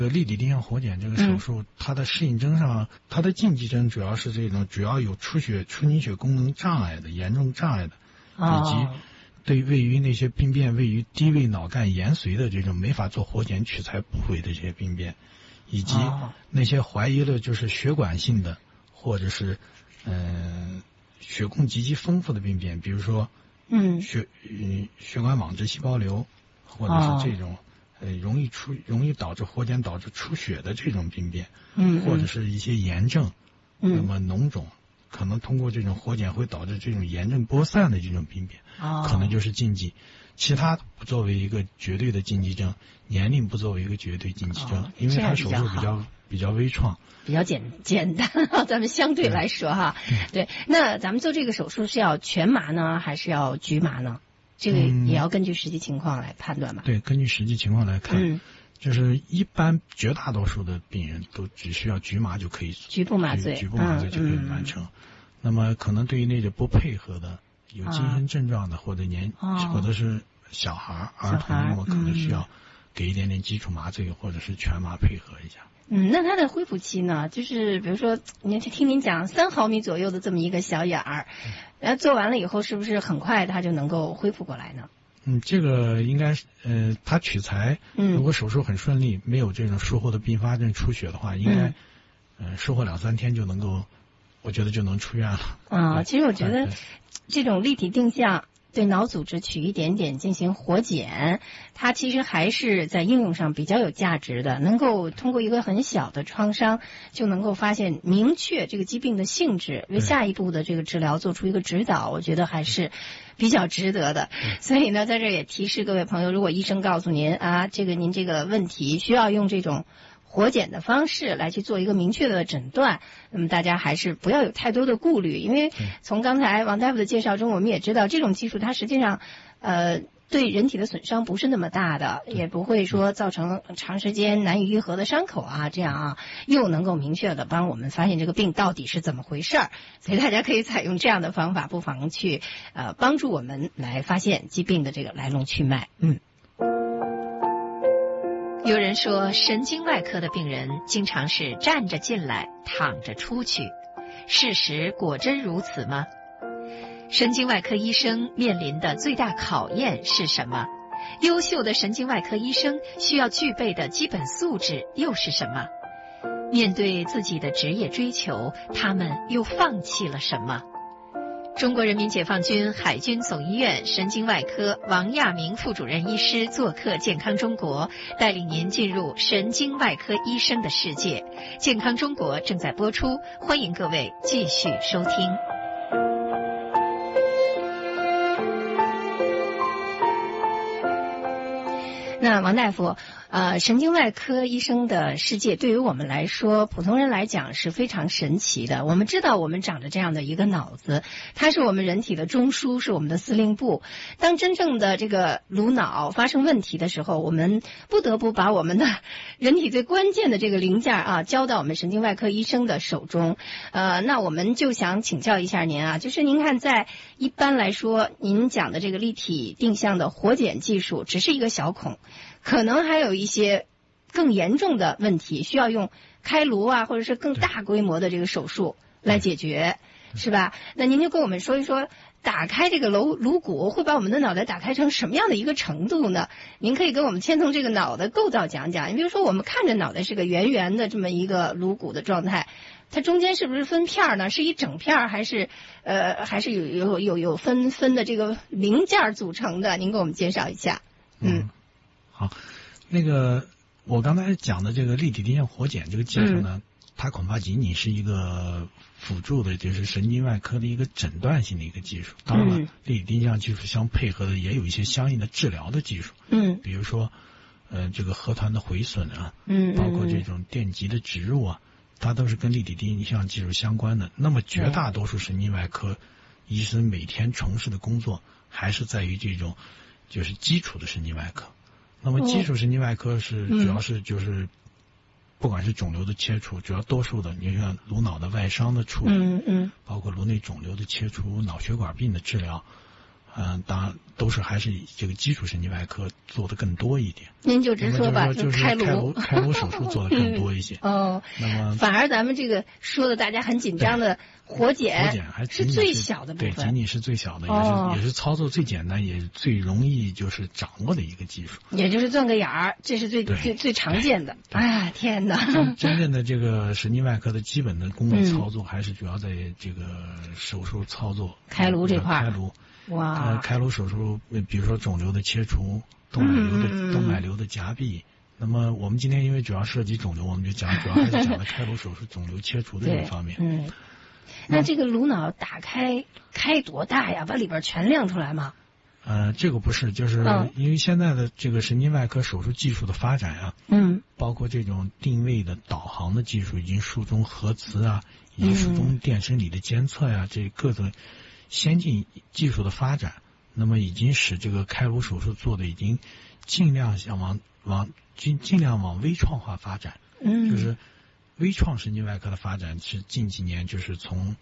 立体定向活检这个手术，它的适应症上，它的禁忌症主要是这种主要有出凝血功能障碍的严重障碍的，以及对位于那些病变位于低位脑干延髓的这种没法做活检取材部位的这些病变，以及那些怀疑了就是血管性的或者是血供极其丰富的病变，比如说血管网织细胞瘤，或者是这种容易导致活检导致出血的这种病变，或者是一些炎症，那么脓肿可能通过这种活检会导致这种炎症播散的这种病变，可能就是禁忌。其他不作为一个绝对的禁忌症，年龄不作为一个绝对禁忌症，因为它手术比较微创， 比较简单，咱们相对来说哈，对。那咱们做这个手术是要全麻呢，还是要局麻呢？这个也要根据实际情况来判断吧。 对，根据实际情况来看，就是一般绝大多数的病人都只需要局麻就可以， 局部麻醉就可以完成。那么可能对于那些不配合的、有精神症状的或者或者是小孩、儿童，那么可能需要给一点点基础麻醉或者是全麻配合一下。 那它的恢复期呢？就是比如说，听您讲3毫米左右的这么一个小眼儿，然后做完了以后，是不是很快它就能够恢复过来呢？ 这个应该是它取材，如果手术很顺利，没有这种术后的并发症出血的话，应该术后2-3天就能够，我觉得就能出院了。 其实我觉得这种立体定向对脑组织取一点点进行活检，它其实还是在应用上比较有价值的，能够通过一个很小的创伤就能够发现明确这个疾病的性质，为下一步的这个治疗做出一个指导，我觉得还是比较值得的。所以呢，在这也提示各位朋友，如果医生告诉您您这个问题需要用这种活检的方式来去做一个明确的诊断，那么大家还是不要有太多的顾虑，因为从刚才王大夫的介绍中，我们也知道这种技术它实际上对人体的损伤不是那么大的，也不会说造成长时间难以愈合的伤口这样又能够明确的帮我们发现这个病到底是怎么回事儿，所以大家可以采用这样的方法，不妨去帮助我们来发现疾病的这个来龙去脉。 有人说，神经外科的病人经常是站着进来，躺着出去，事实果真如此吗？神经外科医生面临的最大考验是什么？优秀的神经外科医生需要具备的基本素质又是什么？面对自己的职业追求，他们又放弃了什么？中国人民解放军海军总医院神经外科王亚明副主任医师做客健康中国，带领您进入神经外科医生的世界。健康中国正在播出，欢迎各位继续收听。 那王大夫，神经外科医生的世界对于我们来说，普通人来讲是非常神奇的。我们知道我们长着这样的一个脑子，它是我们人体的中枢，是我们的司令部。当真正的这个颅脑发生问题的时候，我们不得不把我们的人体最关键的这个零件交到我们神经外科医生的手中。那我们就想请教一下您就是您看在一般来说，您讲的这个立体定向的活检技术只是一个小孔，可能还有一些更严重的问题需要用开颅或者是更大规模的这个手术来解决，是吧？那您就跟我们说一说，打开这个颅骨会把我们的脑袋打开成什么样的一个程度呢？您可以跟我们先从这个脑的构造讲讲。你比如说我们看着脑袋是个圆圆的这么一个颅骨的状态，它中间是不是分片呢？是一整片还是有分的这个零件组成的？您给我们介绍一下。 好，那个我刚才讲的这个立体定向活检这个技术呢，它恐怕仅仅是一个辅助的，就是神经外科的一个诊断性的一个技术。当然了，立体定向技术相配合的也有一些相应的治疗的技术。比如说这个核团的毁损包括这种电极的植入它都是跟立体定向技术相关的。那么绝大多数神经外科医生每天从事的工作还是在于这种就是基础的神经外科。那么基础神经外科是主要是就是不管是肿瘤的切除，主要多数的你看颅脑的外伤的处理，包括颅内肿瘤的切除、脑血管病的治疗，当然都是还是以这个基础神经外科做的更多一点。 您就直说吧， 就是开颅手术做的更多一些。 哦， 那么反而咱们这个说的大家很紧张的活检还是最小的部分， 对，仅仅是最小的，也是操作最简单，也是最容易就是掌握的一个技术。 也就是钻个眼儿，这是最常见的。哎呀，天哪！ 真正的这个神经外科的基本的工作操作，还是主要在这个手术操作开颅这块。 开颅， 哇！ 开颅手术，比如说肿瘤的切除。动脉瘤的夹壁。那么我们今天因为主要涉及肿瘤，我们就主要还是讲的开颅手术肿瘤切除的这个方面。 那这个颅脑打开多大呀？把里边全亮出来吗？ 这个不是，就是因为现在的这个神经外科手术技术的发展啊，包括这种定位的导航的技术，以及术中核磁啊，以及术中电生理的监测呀，这各种先进技术的发展。那么已经使这个开颅手术做的已经尽量想尽量往微创化发展。就是微创神经外科的发展是近几年就是从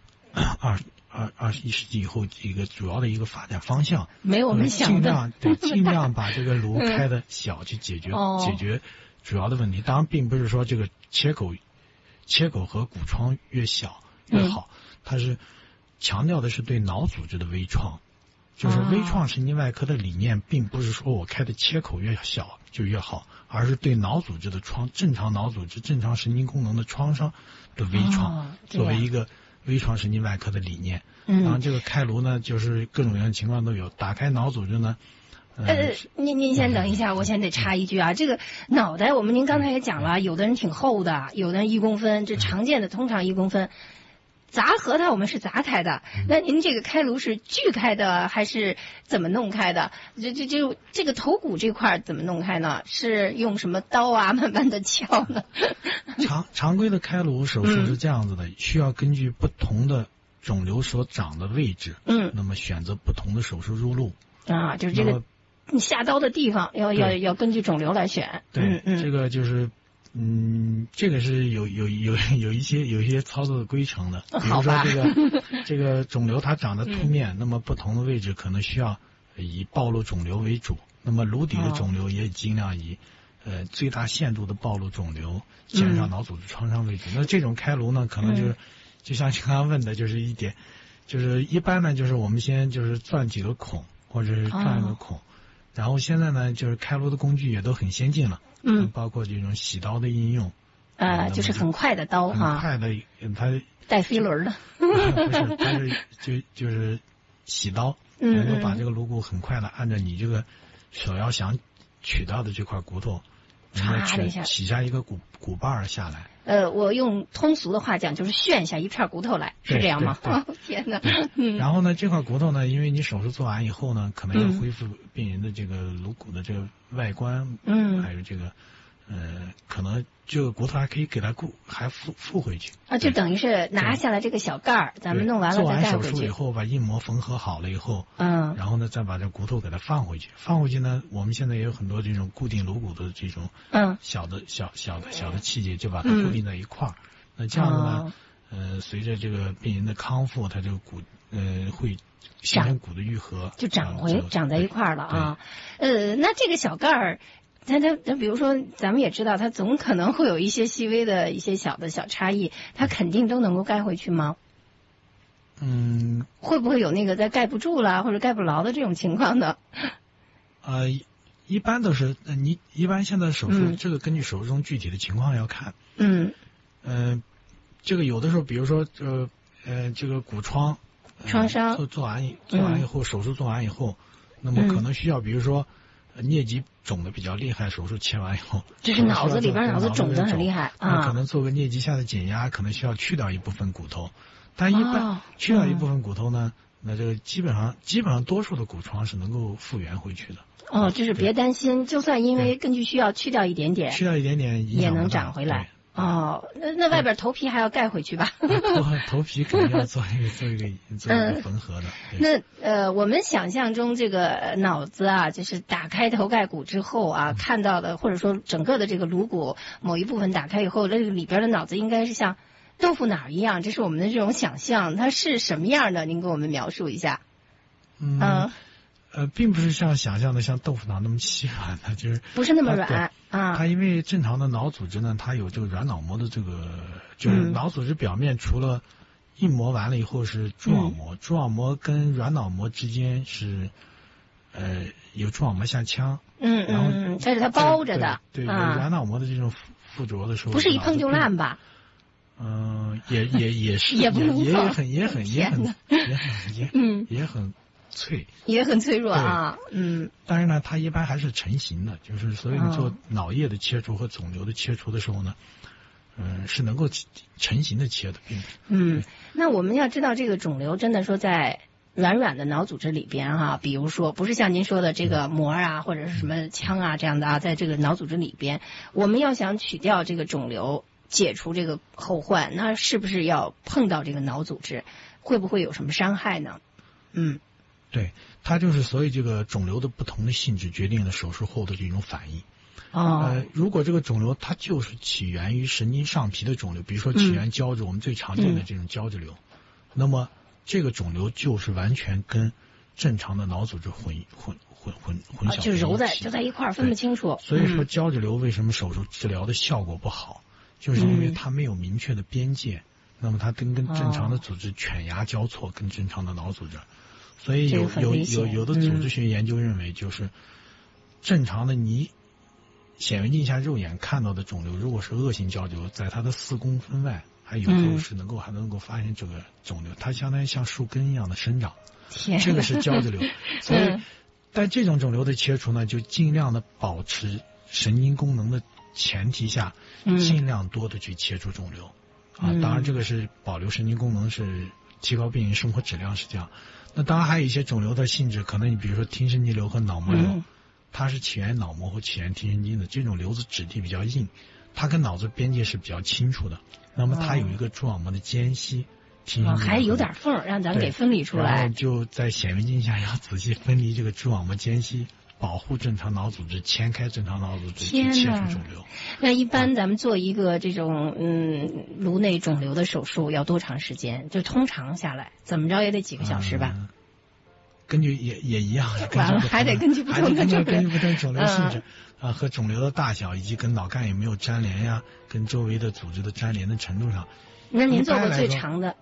21世纪以后一个主要的一个发展方向。 没有我们想的尽量把这个颅开的小去解决主要的问题。当然并不是说这个切口和骨创越小越好，它是强调的是对脑组织的微创。就是微创神经外科的理念，并不是说我开的切口越小就越好，而是对脑组织的正常脑组织、正常神经功能的创伤的微创，作为一个微创神经外科的理念。然后这个开颅呢，就是各种各样的情况都有。打开脑组织呢， 您先等一下，我先得插一句啊，这个脑袋，您刚才也讲了，有的人挺厚的，有的人1公分，这常见的通常1公分。砸核桃我们是砸开的，那您这个开颅是锯开的还是怎么弄开的？这个头骨这块怎么弄开呢？是用什么刀啊慢慢的敲呢？ 常规的开颅手术是这样子的，需要根据不同的肿瘤所长的位置，那么选择不同的手术入路啊，就是这个下刀的地方要根据肿瘤来选。 对，这个就是。这个是有一些操作的规程的，比如说这个肿瘤它长在凸面，那么不同的位置可能需要以暴露肿瘤为主，那么颅底的肿瘤也尽量以最大限度的暴露肿瘤，减少脑组织创伤为主。那这种开颅呢，可能就像你刚刚问的，就是一点，就是一般呢，就是我们先就是钻几个孔，或者是钻一个孔，然后现在呢，就是开颅的工具也都很先进了。包括这种洗刀的应用， 就是很快的刀哈， 很快的，它带飞轮的， 不是，它是就是洗刀，能够把这个颅骨很快的按照你这个手要想取到的这块骨头，洗下一个骨瓣下来。 我用通俗的话讲，就是炫下一片骨头来，是这样吗？天哪！ 然后呢，这块骨头呢，因为你手术做完以后呢，可能要恢复病人的这个颅骨的这个外观，还有这个，可能这个骨头还可以给它还复回去啊，就等于是拿下来这个小盖儿，咱们弄完了再盖回去。 做完手术以后，把硬膜缝合好了以后，然后呢，再把这骨头给它放回去。放回去呢，我们现在也有很多这种固定颅骨的这种小的器械，就把它固定在一块儿。那这样子呢，随着这个病人的康复，它这个骨会形成骨的愈合， 就长在一块儿了啊。那这个小盖儿。它比如说，咱们也知道，它总可能会有一些细微的一些小差异，它肯定都能够盖回去吗？会不会有那个再盖不住了或者盖不牢的这种情况呢？ 一般都是你一般现在手术，这个根据手术中具体的情况要看。这个有的时候，比如说这个骨创伤做完以后，手术做完以后，那么可能需要，比如说。疟疾肿的比较厉害，手术切完以后， 这是脑子里边脑子肿得很厉害啊， 可能做个疟疾下的减压，可能需要去掉一部分骨头，但一般去掉一部分骨头呢，那这个基本上多数的骨创是能够复原回去的。 就是别担心，就算因为根据需要去掉一点点也能长回来。那外边头皮还要盖回去吧？ 头皮肯定要做一个缝合的。 那我们想象中这个脑子啊，就是打开头盖骨之后啊，看到的或者说整个的这个颅骨某一部分打开以后，这个里边的脑子应该是像豆腐脑一样，这是我们的这种想象，它是什么样的？您给我们描述一下。 并不是像想象的像豆腐脑那么稀软的，就是不是那么软啊。 它因为正常的脑组织呢，它有这个软脑膜的这个，就是脑组织表面除了硬膜完了以后是蛛网膜，蛛网膜跟软脑膜之间是有蛛网膜下腔，然后但是它包着的， 对，有软脑膜的这种附着的时候， 不是一碰就烂吧？ 也是， 也不能也很脆， 也很脆弱啊。 当然呢，它一般还是成型的，就是所以你做脑叶的切除和肿瘤的切除的时候呢，是能够成型的切的，并不是。 那我们要知道这个肿瘤真的说在软的脑组织里边哈，比如说不是像您说的这个膜啊或者是什么腔啊这样的啊，在这个脑组织里边，我们要想取掉这个肿瘤，解除这个后患，那是不是要碰到这个脑组织，会不会有什么伤害呢？ 对，它就是所以这个肿瘤的不同的性质决定了手术后的这种反应。如果这个肿瘤它就是起源于神经上皮的肿瘤，比如说起源胶质，我们最常见的这种胶质瘤，那么这个肿瘤就是完全跟正常的脑组织混淆， 就揉就在一块儿，分不清楚。 所以说胶质瘤为什么手术治疗的效果不好，就是因为它没有明确的边界，那么它跟正常的组织犬牙交错，跟正常的脑组织。所以有的组织学研究认为，就是正常的你显微镜下肉眼看到的肿瘤，如果是恶性胶质瘤，在它的4公分外，还有时候是还能够发现这个肿瘤，它相当于像树根一样的生长，这个是胶质瘤。所以在这种肿瘤的切除呢，就尽量的保持神经功能的前提下，尽量多的去切除肿瘤当然这个是保留神经功能，是提高病人生活质量，是这样。那当然还有一些肿瘤的性质，可能你比如说听神经瘤和脑膜瘤，它是起源脑膜或起源听神经的，这种瘤子质地比较硬，它跟脑子边界是比较清楚的，那么它有一个蛛网膜的间隙， 还有点缝让咱给分离出来， 然后就在显微镜下要仔细分离这个蛛网膜间隙，保护正常脑组织，牵开正常脑组织去切除肿瘤。 那一般咱们做一个这种颅内肿瘤的手术要多长时间？就通常下来怎么着也得几个小时吧？ 根据也一样， 完了还得根据不同的肿瘤性质和肿瘤的大小，以及跟脑干有没有粘连呀，跟周围的组织的粘连的程度上。 那您做过最长的？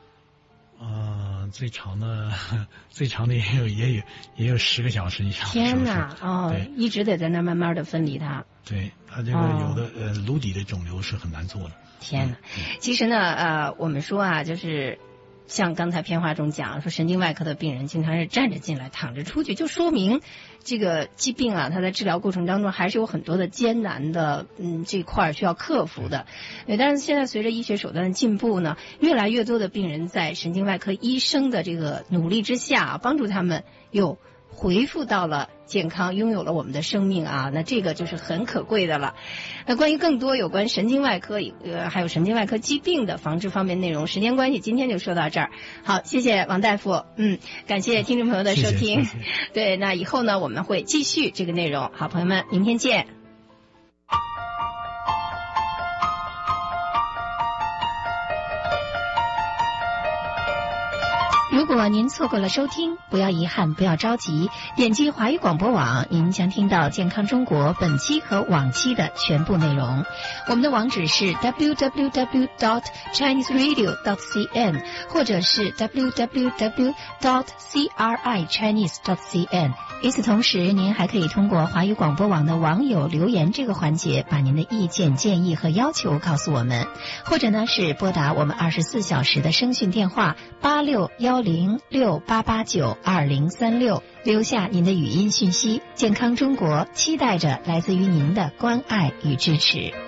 最长的也有10个小时以上。 天哪！对，一直得在那慢慢的分离它。 对，它这个有的颅底的肿瘤是很难做的。 天哪！其实呢，我们说就是像刚才片花中讲说，神经外科的病人经常是站着进来，躺着出去，就说明这个疾病它在治疗过程当中还是有很多的艰难的这块需要克服的。但是现在随着医学手段的进步呢，越来越多的病人在神经外科医生的这个努力之下，帮助他们又恢复到了健康，拥有了我们的生命那这个就是很可贵的了。那关于更多有关神经外科还有神经外科疾病的防治方面内容，时间关系今天就说到这儿。好，谢谢王大夫，感谢听众朋友的收听。 谢谢。 对，那以后呢我们会继续这个内容。好，朋友们，明天见。 如果您错过了收听，不要遗憾，不要着急，点击华语广播网，您将听到健康中国本期和往期的全部内容。我们的网址是 www.chineseradio.cn 或者是 www.crichinese.cn。与此同时，您还可以通过华语广播网的网友留言这个环节，把您的意见、建议和要求告诉我们，或者呢是拨打我们24小时的声讯电话861068892036，留下您的语音讯息。健康中国期待着来自于您的关爱与支持。